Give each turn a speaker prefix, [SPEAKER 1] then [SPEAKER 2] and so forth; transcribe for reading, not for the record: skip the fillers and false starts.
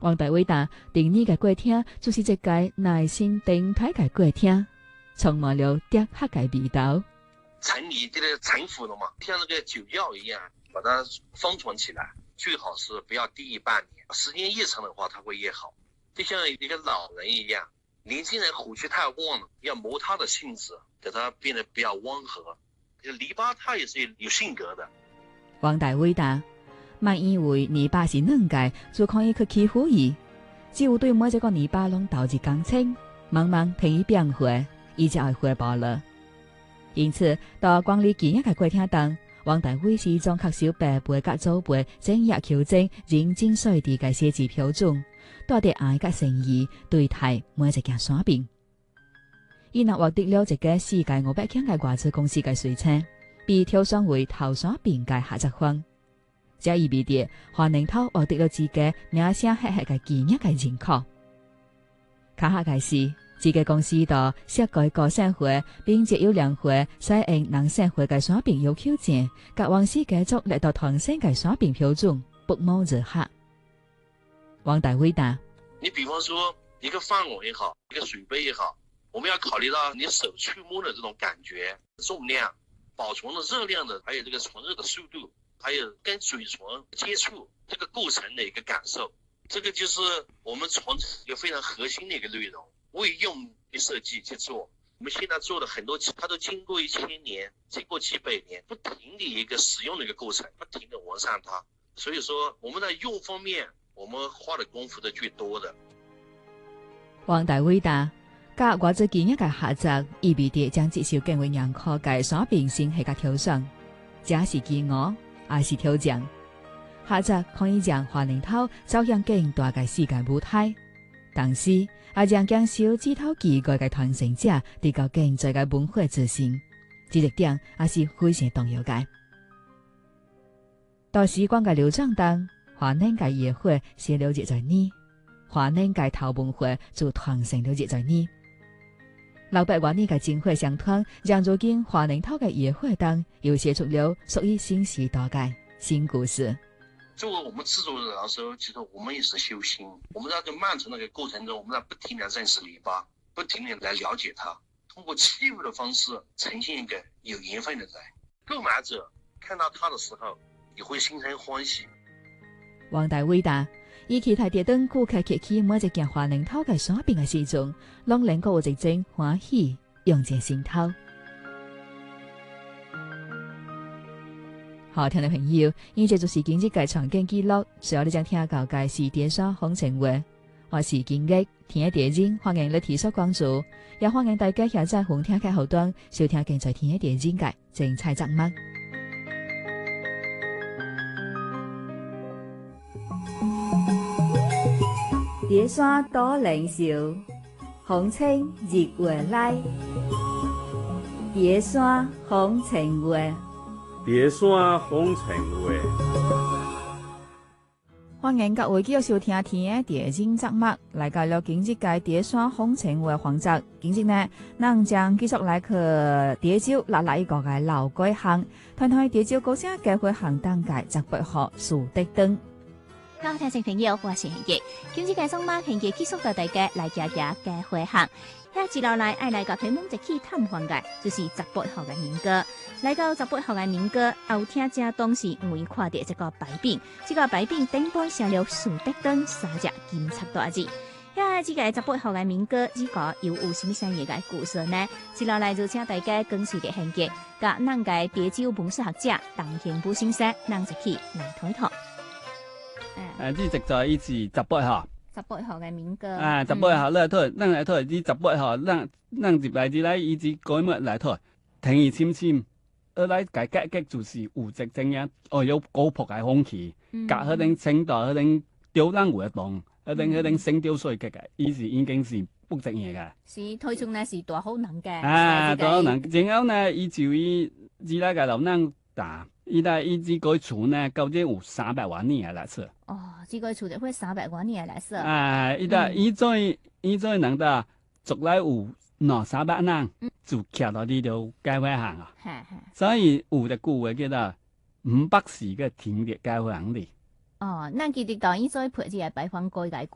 [SPEAKER 1] 王大偉答定義嘅歌廳就是一個耐心等待嘅歌廳，充滿了獨特嘅味道。
[SPEAKER 2] 陳年這個陳腐了嘛，像那個酒窖一樣，把它封存起來，最好是不要低於半年，時間越長的話，它會越好。就像一個老人一樣，年輕人火氣太旺了，要磨它的性子，給它變得比較溫和。就籬笆它也是有性格的。
[SPEAKER 1] 王大偉答，萬以為籬笆是軟嘅，就可以去欺負伊，只有對每一個籬笆攏投入感情，慢慢聽伊變化，伊就會回報了。因此，到管理建一個歌廳當，王大偉是將確守爸輩甲祖輩整日求證、認真細緻嘅寫字標準，帶着愛甲誠意對待每一件產品。伊若獲得了一個世界500強嘅外資公司嘅水稱，被挑選為頭產品嘅合作方，這意味着華寧頭獲得了自己名聲赫赫嘅建一嘅認可。卡下嘅是。自己公司度設計個性化並且有良化適應人生活嘅產品要求證，甲王氏繼續嚟到創新嘅產品標準，不謀而合。王大偉答：
[SPEAKER 2] 你比方說一個飯碗也好，一個水杯也好，我們要考慮到你手觸摸的這種感覺、重量、保存的熱量的，還有這個存熱的速度，還有跟嘴唇接觸這個過程的一個感受，這個就是我們傳承一個非常核心的一個內容。為用的設計去做，我們現在做的很多，它都經過1000年，經過幾百年，不停的一個使用的一個過程，不停的完善它。所以說，我們在用方面，我們花的功夫是最多的。
[SPEAKER 1] 王大偉答：甲外資建一個合作，意味着將接受更為認可嘅產品性係個挑戰，這是機遇，也是挑戰。合作可以將華寧頭走向更大嘅世界舞台，但是也將堅守這套機構嘅傳承者得到更多嘅文化自信，這一點也是非常重要嘅。到時光嘅流轉當，華寧嘅野火是了解在你，華寧嘅頭文化就傳承了解在你。老百話呢嘅精華相傳，讓如今華寧頭嘅野火當又寫出了屬於新時代嘅新故事。
[SPEAKER 2] 作為我們製作人的時候，其實我們也是修心。我們在這漫長的個過程中，我們在不停地認識籬笆，不停地來了解它，通過器物的方式呈現一個有緣分的人。購買者看到它的時候，也會心生歡喜。
[SPEAKER 1] 王大偉答：以其他地等顧客客起每一件華寧頭嘅產品嘅時陣，攏能夠有一種歡喜，用盡心頭。好，聽眾朋友，以上就是今日嘅場景記錄。隨後你將聽到嘅是電商風情話，我是今日聽電影，歡迎你提出關注，也歡迎大家下載紅聽嘅後端收聽更在聽電影嘅精彩節目。碟山多靈秀，風情日月來。碟山風情話。
[SPEAKER 3] 碟山風情話，
[SPEAKER 1] 歡迎各位繼續收聽電影節目，來到了今日嘅碟山風情話環節。今日呢，咱將繼續來去潮州一個嘅老街巷，談談潮州高聲街會行當嘅18號樹德燈。
[SPEAKER 4] 各位聽眾朋友，我是賢傑，今日嘅節目賢傑繼續帶大家來行行街會巷。一路來愛來個推門一起探訪嘅，就是18號嘅民歌。來到18號嘅民歌，後聽正當時我看到這個牌匾，這個牌匾頂端寫了樹德燈3隻金色大字。這個18號嘅民歌，這個又有什麼樣嘅故事呢？一路來就請大家跟隨嘅賢傑，甲咱嘅潮州文史學者陳興武先生，咱一起來談談。
[SPEAKER 5] 呢直在呢次18號。
[SPEAKER 4] 18號嘅民歌
[SPEAKER 5] 18號來台，咱來台呢18號，咱入來啲來，以至改末來台，天意深深，而來改革就是有直正樣，有高坡嘅風氣，甲迄種青島迄種雕人活動，迄種升雕碎嘅，伊是已經是不正嘢嘅。
[SPEAKER 4] 是推出呢是大好人嘅，
[SPEAKER 5] 大好人，然後呢，伊就伊之來嘅老人打。伊只個厝呢，究竟有300多年來說。
[SPEAKER 4] 哦，這個厝就會300多年來說。
[SPEAKER 5] 伊再能得族內有200-300人，就徛到呢度街會行啊。所以有一句話叫做500時嘅田地街會行哩。
[SPEAKER 4] 哦，咱記得到伊再配置來擺放過界。